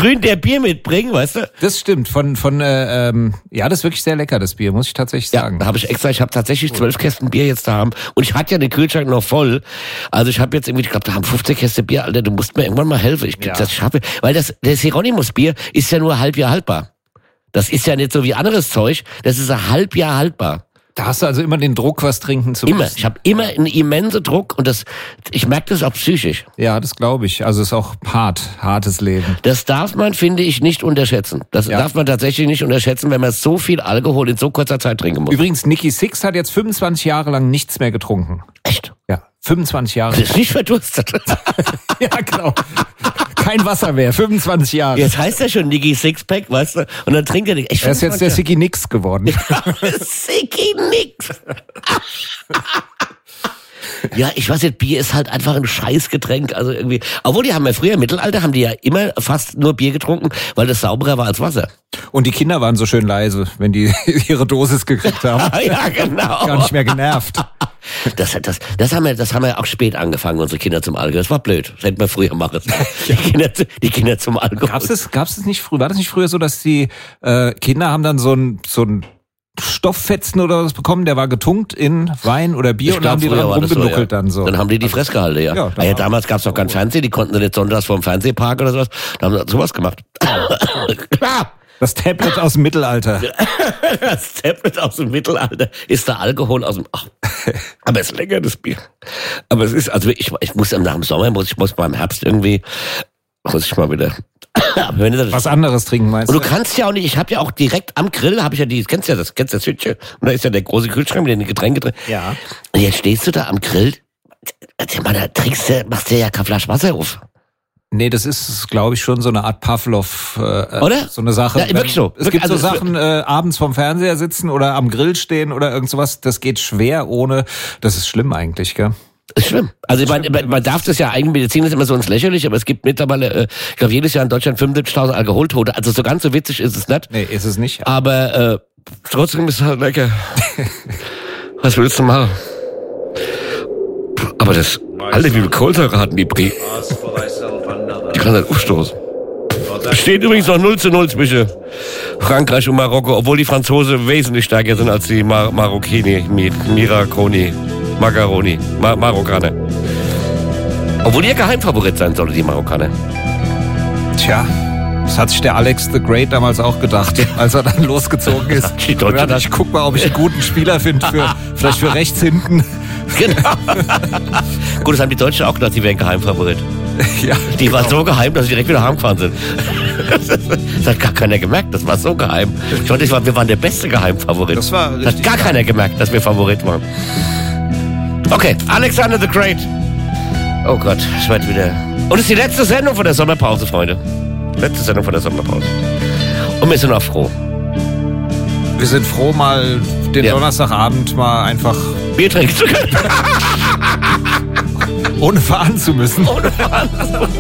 Grün der Bier mitbringen, weißt du? Das stimmt. Ja, das ist wirklich sehr lecker, das Bier, muss ich tatsächlich sagen. Ja, da habe ich tatsächlich 12 Kästen Bier jetzt da haben. Und ich hatte ja den Kühlschrank noch voll. Also ich habe jetzt irgendwie, ich glaube, da haben 15 Kästen Bier, Alter, du musst mir irgendwann mal helfen. Das schaffe. Weil das Hieronymus-Bier ist ja nur halb Jahr haltbar. Das ist ja nicht so wie anderes Zeug, das ist ein halb Jahr haltbar. Da hast du also immer den Druck, was trinken zu müssen. Immer. Ich habe immer einen immensen Druck und ich merke das auch psychisch. Ja, das glaube ich. Also es ist auch hartes Leben. Das darf man, finde ich, nicht unterschätzen. Das darf man tatsächlich nicht unterschätzen, wenn man so viel Alkohol in so kurzer Zeit trinken muss. Übrigens, Nikki Sixx hat jetzt 25 Jahre lang nichts mehr getrunken. Echt? Ja, 25 Jahre. Das ist nicht verdurstet. Ja, genau. Kein Wasser mehr, 25 Jahre. Jetzt heißt er schon Nikki Sixpack, weißt du? Und dann trinkt er nicht. Er ist jetzt der Siggi Nix geworden. Siggi Nix. Ja, ich weiß nicht, Bier ist halt einfach ein Scheißgetränk, also irgendwie. Obwohl, die haben ja früher im Mittelalter, haben die ja immer fast nur Bier getrunken, weil das sauberer war als Wasser. Und die Kinder waren so schön leise, wenn die ihre Dosis gekriegt haben. Ja, genau. Gar nicht mehr genervt. Das haben wir auch spät angefangen, unsere Kinder zum Alkohol. Das war blöd. Das hätten wir früher machen. Die Kinder zum Alkohol. Gab's das nicht früher? War das nicht früher so, dass die Kinder haben dann so ein Stofffetzen oder was bekommen, der war getunkt in Wein oder Bier und haben die dran rumgenuckelt dann so. Dann haben die Fresse gehalten, ja. Damals gab's noch kein Fernsehen, die konnten nicht sonntags vor dem Fernsehpark oder sowas. Da haben sie sowas gemacht. Klar. Das Tablet aus dem Mittelalter. Das Tablet aus dem Mittelalter ist der Alkohol aus dem... aber es ist lecker, das Bier. Aber es ist, also ich muss nach dem Sommer, ich muss beim Herbst irgendwie, muss ich mal wieder... was anderes trinken, meinst du? Und du kannst ja auch nicht, ich habe ja auch direkt am Grill, kennst du das Hütchen? Und da ist ja der große Kühlschrank mit den Getränken drin. Ja. Und jetzt stehst du da am Grill, machst dir ja keine Flasche Wasser auf. Nee, das ist, glaube ich, schon so eine Art Pavlov, oder? So eine Sache. Ja, wirklich so. Es gibt so Sachen, abends vorm Fernseher sitzen oder am Grill stehen oder irgend sowas, das geht schwer ohne, das ist schlimm eigentlich, gell? Ist schlimm. Also man darf das ja eigentlich, wir ziehen das immer so ins Lächerliche, aber es gibt mittlerweile, ich glaube jedes Jahr in Deutschland 75.000 Alkoholtote. Also so ganz so witzig ist es nicht. Nee, ist es nicht. Aber trotzdem ist es halt lecker. Was willst du machen? Aber das, Alter, wie viel Kohlensäure hatten die Brie? Die kann halt aufstoßen. Steht übrigens noch 0:0 zwischen Frankreich und Marokko, obwohl die Franzosen wesentlich stärker sind als die Marokkini, Marokkaner. Obwohl ihr Geheimfavorit sein sollte, die Marokkaner. Tja, das hat sich der Alex the Great damals auch gedacht, als er dann losgezogen ist. Die Deutschen, ich guck mal, ob ich einen guten Spieler finde, vielleicht für rechts hinten. Genau. Gut, das haben die Deutschen auch gedacht, sie wären Geheimfavorit. Ja, die waren so geheim, dass sie direkt wieder heimgefahren sind. Das hat gar keiner gemerkt, das war so geheim. Wir waren der beste Geheimfavorit. Das hat gar keiner gemerkt, dass wir Favorit waren. Okay, Alexander the Great. Oh Gott, ich werde wieder... Und es ist die letzte Sendung von der Sommerpause, Freunde. Letzte Sendung von der Sommerpause. Und wir sind auch froh. Wir sind froh, mal den Donnerstagabend mal einfach... Bier trinken zu können. Ohne fahren zu müssen. Ohne fahren zu müssen.